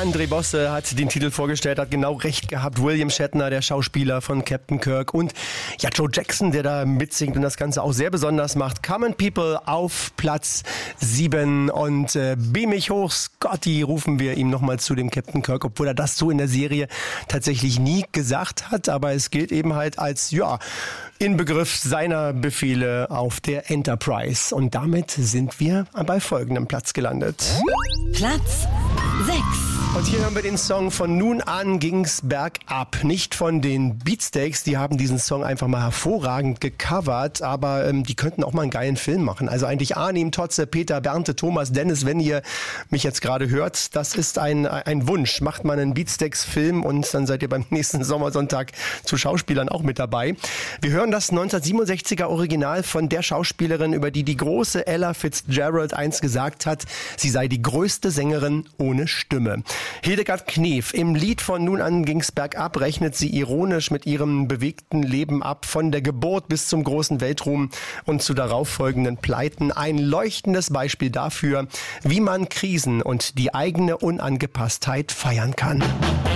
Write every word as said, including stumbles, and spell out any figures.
André Bosse hat den Titel vorgestellt, hat genau recht gehabt. William Shatner, der Schauspieler von Captain Kirk, und ja, Joe Jackson, der da mitsingt und das Ganze auch sehr besonders macht. Common People auf Platz sieben, und äh, beam mich hoch, Scotty, rufen wir ihm nochmal zu, dem Captain Kirk, obwohl er das so in der Serie tatsächlich nie gesagt hat, aber es gilt eben halt als, ja, Inbegriff seiner Befehle auf der Enterprise. Und damit sind wir bei folgendem Platz gelandet. Platz sechs. Und hier hören wir den Song Von nun an ging's bergab. Nicht von den Beatsteaks, die haben diesen Song einfach mal hervorragend gecovert, aber ähm, die könnten auch mal einen geilen Film machen. Also eigentlich Arnim, Totze, Peter, Bernte, Thomas, Dennis, wenn ihr mich jetzt gerade hört, das ist ein, ein Wunsch. Macht mal einen Beatsteaks-Film und dann seid ihr beim nächsten Sommersonntag zu Schauspielern auch mit dabei. Wir hören das neunzehnhundertsiebenundsechziger Original von der Schauspielerin, über die die große Ella Fitzgerald einst gesagt hat, sie sei die größte Sängerin ohne Stimme. Hildegard Knef. Im Lied Von nun an ging's bergab rechnet sie ironisch mit ihrem bewegten Leben ab, von der Geburt bis zum großen Weltruhm und zu darauffolgenden Pleiten. Ein leuchtendes Beispiel dafür, wie man Krisen und die eigene Unangepasstheit feiern kann.